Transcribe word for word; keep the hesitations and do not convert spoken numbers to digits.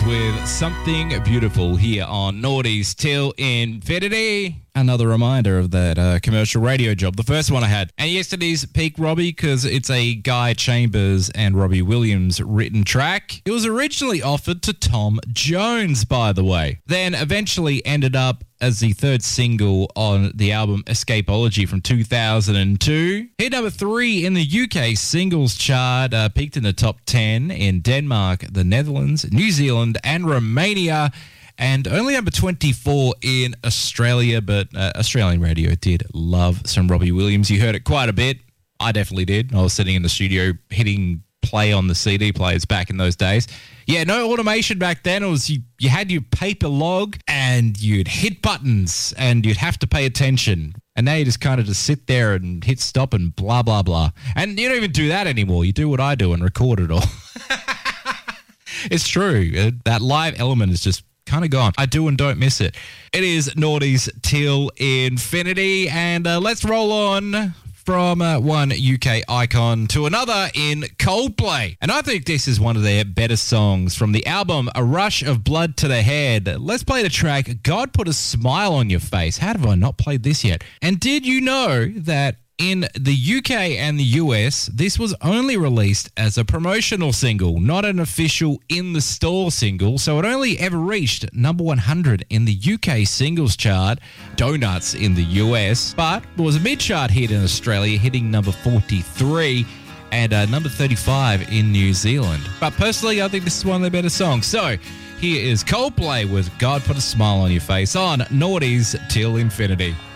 with Something Beautiful here on Naughties Till Infinity. Another reminder of that uh, commercial radio job, the first one I had. And yesterday's Peak Robbie, because it's a Guy Chambers and Robbie Williams written track. It was originally offered to Tom Jones, by the way. Then eventually ended up as the third single on the album Escapology from two thousand two. Hit number three in the U K singles chart, uh, peaked in the top ten in Denmark, the Netherlands, New Zealand, and Romania. And only number twenty-four in Australia, but uh, Australian radio did love some Robbie Williams. You heard it quite a bit. I definitely did. I was sitting in the studio hitting play on the C D players back in those days. Yeah, no automation back then. It was you, you had your paper log and you'd hit buttons and you'd have to pay attention. And now you just kind of just sit there and hit stop and blah, blah, blah. And you don't even do that anymore. You do what I do and record it all. It's true. Uh, that live element is just kind of gone. I do and don't miss it. It is Naughties Till Infinity, and uh, let's roll on from uh, one U K icon to another in Coldplay. And I think this is one of their better songs from the album A Rush of Blood to the Head. Let's play the track God Put a Smile on Your Face. How have I not played this yet? And did you know that in the U K and the U S, this was only released as a promotional single, not an official in-the-store single, so it only ever reached number one hundred in the U K singles chart, Donuts in the U S, but it was a mid-chart hit in Australia, hitting number forty-three, and uh, number thirty-five in New Zealand. But personally, I think this is one of their better songs. So here is Coldplay with God Put a Smile on Your Face on Naughties Till Infinity.